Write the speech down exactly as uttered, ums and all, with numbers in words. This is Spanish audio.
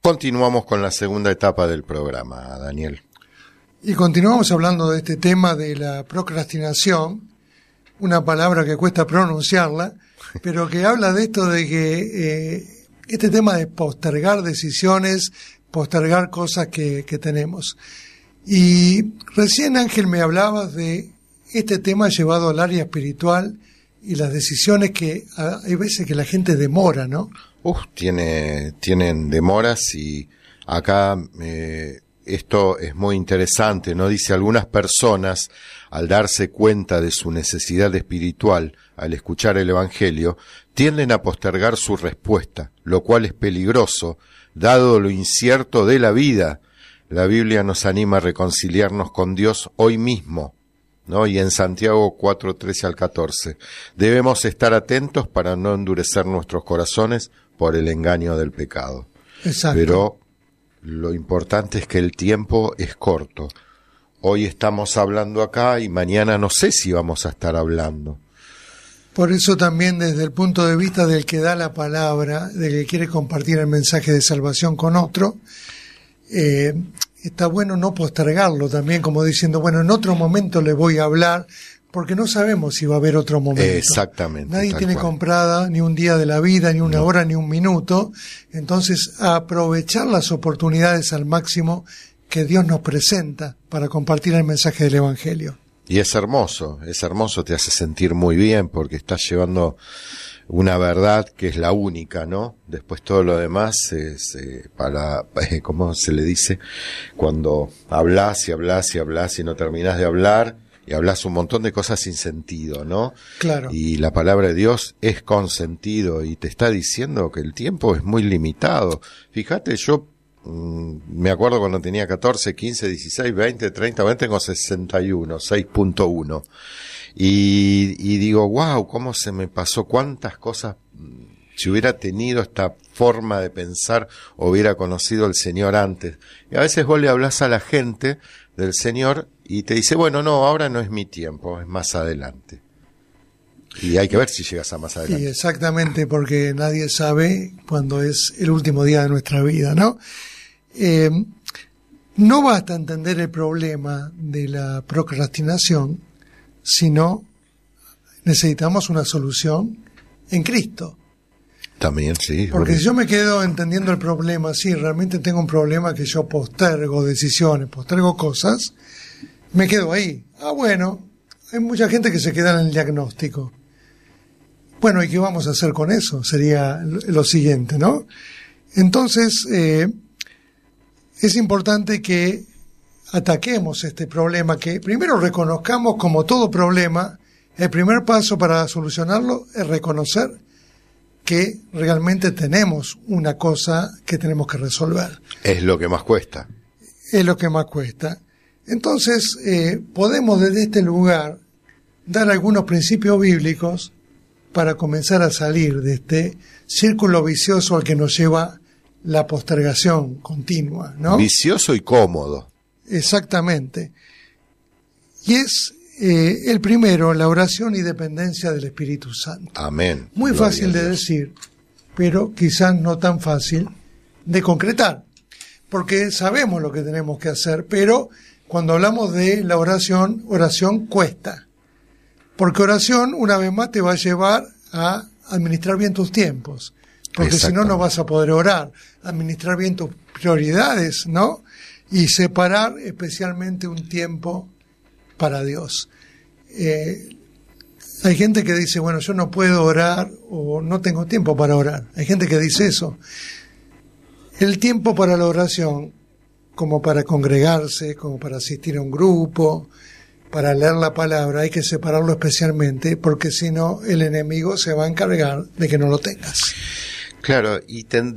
Continuamos con la segunda etapa del programa, Daniel. Y continuamos hablando de este tema de la procrastinación, una palabra que cuesta pronunciarla, pero que habla de esto de que eh, este tema de postergar decisiones, postergar cosas que, que tenemos. Y recién, Ángel, me hablabas de este tema llevado al área espiritual y las decisiones que a, hay veces que la gente demora, ¿no? Uf, tiene, tienen demoras y acá eh, esto es muy interesante, ¿no? Dice, algunas personas, al darse cuenta de su necesidad espiritual, al escuchar el Evangelio, tienden a postergar su respuesta, lo cual es peligroso, dado lo incierto de la vida. La Biblia nos anima a reconciliarnos con Dios hoy mismo, ¿no? Y en Santiago cuatro, trece al catorce, debemos estar atentos para no endurecer nuestros corazones por el engaño del pecado. Exacto. Pero lo importante es que el tiempo es corto. Hoy estamos hablando acá y mañana no sé si vamos a estar hablando. Por eso también desde el punto de vista del que da la palabra, del que quiere compartir el mensaje de salvación con otro, eh, está bueno no postergarlo también, como diciendo, bueno, en otro momento le voy a hablar, porque no sabemos si va a haber otro momento. Exactamente. Nadie tiene cual. comprada ni un día de la vida, ni una no. hora, ni un minuto. Entonces, a aprovechar las oportunidades al máximo que Dios nos presenta para compartir el mensaje del Evangelio. Y es hermoso, es hermoso, te hace sentir muy bien porque estás llevando una verdad que es la única, ¿no? Después todo lo demás es eh, para, eh, ¿cómo se le dice? Cuando hablas y hablas y hablas y no terminas de hablar y hablas un montón de cosas sin sentido, ¿no? Claro. Y la palabra de Dios es con sentido y te está diciendo que el tiempo es muy limitado. Fíjate, yo mmm, me acuerdo cuando tenía catorce, quince, dieciséis, veinte, treinta, veinte, tengo sesenta y uno, seis punto uno. Y, y digo, wow, cómo se me pasó, cuántas cosas, si hubiera tenido esta forma de pensar, hubiera conocido al Señor antes. Y a veces vos le hablás a la gente del Señor y te dice, bueno, no, ahora no es mi tiempo, es más adelante. Y hay que ver si llegas a más adelante. Sí, exactamente, porque nadie sabe cuándo es el último día de nuestra vida, ¿no? Eh, no basta entender el problema de la procrastinación, sino necesitamos una solución en Cristo. También, sí. Porque bueno. si yo me quedo entendiendo el problema, sí, realmente tengo un problema que yo postergo decisiones, postergo cosas, me quedo ahí. Ah, bueno, hay mucha gente que se queda en el diagnóstico. Bueno, ¿y qué vamos a hacer con eso? Sería lo siguiente, ¿no? Entonces, eh, es importante que ataquemos este problema, que primero reconozcamos como todo problema. El primer paso para solucionarlo es reconocer que realmente tenemos una cosa que tenemos que resolver. Es lo que más cuesta. Es lo que más cuesta. Entonces, eh, podemos desde este lugar dar algunos principios bíblicos para comenzar a salir de este círculo vicioso al que nos lleva la postergación continua, ¿no? Vicioso y cómodo. Exactamente. Y es eh, el primero, la oración y dependencia del Espíritu Santo. Amén. Muy Gloria fácil de decir, pero quizás no tan fácil de concretar, porque sabemos lo que tenemos que hacer, pero cuando hablamos de la oración, oración cuesta. Porque oración, una vez más, te va a llevar a administrar bien tus tiempos. Porque si no, no vas a poder orar. Administrar bien tus prioridades, ¿no? Y separar especialmente un tiempo para Dios. Eh, hay gente que dice, bueno, yo no puedo orar o no tengo tiempo para orar. Hay gente que dice eso. El tiempo para la oración, como para congregarse, como para asistir a un grupo, para leer la palabra, hay que separarlo especialmente, porque si no, el enemigo se va a encargar de que no lo tengas. Claro, y ten,